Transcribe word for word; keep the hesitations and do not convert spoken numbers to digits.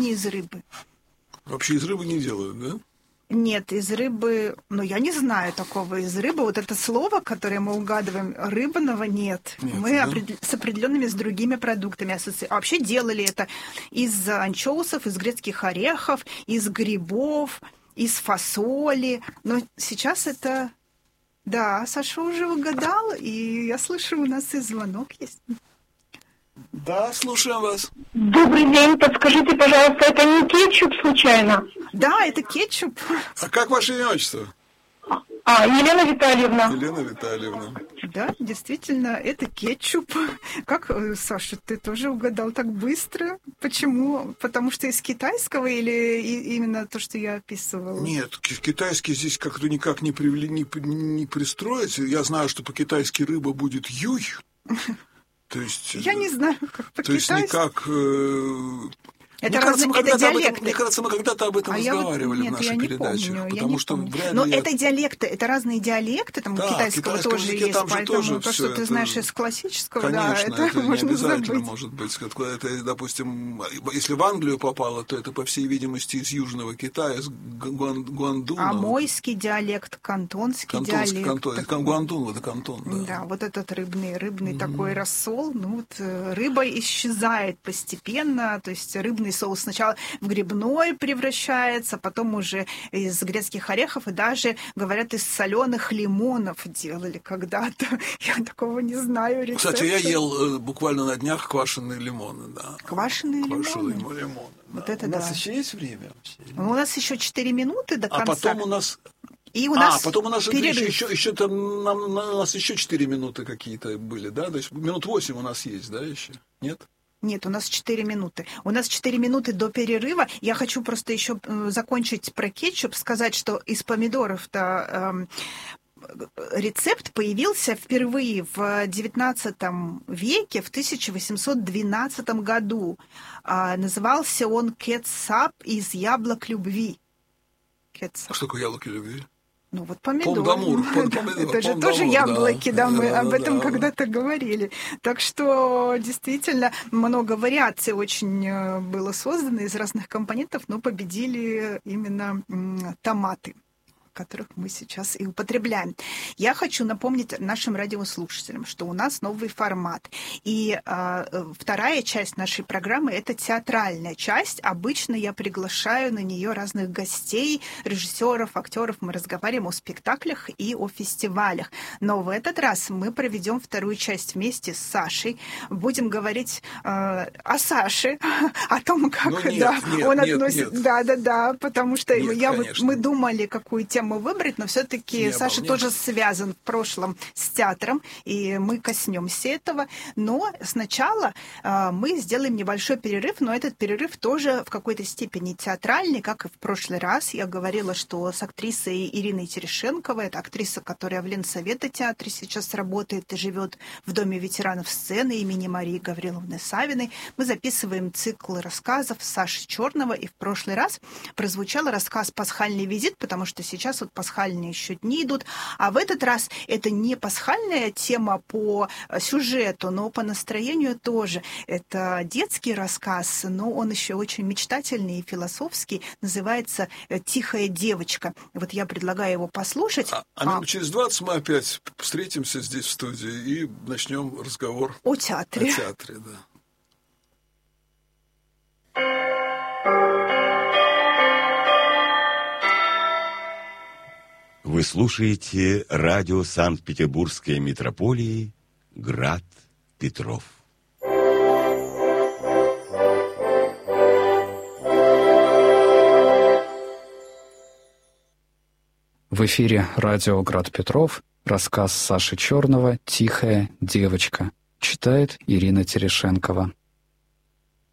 не из рыбы. Вообще из рыбы не делают, да? Нет, из рыбы... Ну, я не знаю такого из рыбы. Вот это слово, которое мы угадываем, рыбного нет. Нет, мы да? опред... с определенными, с другими продуктами ассоциируем. А вообще делали это из анчоусов, из грецких орехов, из грибов, из фасоли. Но сейчас это... Да, Саша уже угадал, и я слышу, у нас и звонок есть. Да, слушаем вас. Добрый день, подскажите, пожалуйста, это не кетчуп случайно? Да, это кетчуп. А как ваше имя, отчество? А, Елена Витальевна. Елена Витальевна. Да, действительно, это кетчуп. Как, Саша, ты тоже угадал так быстро? Почему? Потому что из китайского или именно то, что я описывала? Нет, китайский здесь как-то никак не, привли, не, не пристроить. Я знаю, что по-китайски рыба будет юй. То есть, я не знаю, как по-китайски. То есть никак... Э, это мне, кажется, мы это диалекты. этом, мне кажется, мы когда-то об этом а разговаривали вот, нет, в нашей передаче. Помню, потому что вряд ли Но я... это диалекты, это разные диалекты, там да, китайского тоже языке, есть, поэтому тоже то, что это... ты знаешь из классического, конечно, да, это, это можно не обязательно забыть. может быть. Это, допустим, если в Англию попало, то это, по всей видимости, из Южного Китая, из Гуан, Гуандуна. Амойский диалект, кантонский, кантонский диалект. Кантон, так... Гуандун, это кантон, да. Да, вот этот рыбный, рыбный mm-hmm. такой рассол, ну вот рыба исчезает постепенно, то есть рыбный соус сначала в грибной превращается, потом уже из грецких орехов и даже, говорят, из соленых лимонов делали когда-то. Я такого не знаю рецепта. Кстати, я ел буквально на днях квашеные лимоны, да. Квашеные, квашеные лимоны? лимоны, да. Вот это у нас да. еще есть время? Ну, у нас еще четыре минуты до конца. А потом у нас... И у нас а, потом у нас перерыв. еще, еще, еще там, нам, у нас еще четыре минуты какие-то были, да? То есть минут восемь у нас есть, да, еще? Нет? Нет, у нас четыре минуты. У нас четыре минуты до перерыва. Я хочу просто еще закончить про кетчуп, сказать, что из помидоров-то э, рецепт появился впервые в девятнадцатом веке, в тысяча восемьсот двенадцатом году. А, назывался он кетсап из яблок любви. Кетсап. А что такое яблоки любви? Ну вот помидор. Помидор, это же тоже яблоки, да, мы об этом когда-то говорили. Так что действительно много вариаций очень было создано из разных компонентов, но победили именно томаты, которых мы сейчас и употребляем. Я хочу напомнить нашим радиослушателям, что у нас новый формат. И э, вторая часть нашей программы – это театральная часть. Обычно я приглашаю на нее разных гостей, режиссеров, актеров. Мы разговариваем о спектаклях и о фестивалях. Но в этот раз мы проведем вторую часть вместе с Сашей. Будем говорить э, о Саше, о том, как ну, нет, да, нет, он нет, относится... Нет. Да, да, да, потому что нет, я вот, мы нет. думали, какую тему выбрать, но все-таки Саша был, тоже связан в прошлом с театром, и мы коснемся этого. Но сначала э, мы сделаем небольшой перерыв, но этот перерыв тоже в какой-то степени театральный, как и в прошлый раз. Я говорила, что с актрисой Ириной Терешенковой, это актриса, которая в Ленсовета театре сейчас работает и живет в Доме ветеранов сцены имени Марии Гавриловны Савиной, мы записываем цикл рассказов Саши Черного, и в прошлый раз прозвучал рассказ «Пасхальный визит», потому что сейчас вот пасхальные еще дни идут, а в этот раз это не пасхальная тема по сюжету, но по настроению тоже. Это детский рассказ, но он еще очень мечтательный и философский, называется «Тихая девочка». Вот я предлагаю его послушать. А, а минут через двадцать мы опять встретимся здесь в студии и начнем разговор о театре. О театре, да. Вы слушаете радио Санкт-Петербургской митрополии «Град Петров». В эфире радио «Град Петров», рассказ Саши Черного «Тихая девочка». Читает Ирина Терешенкова.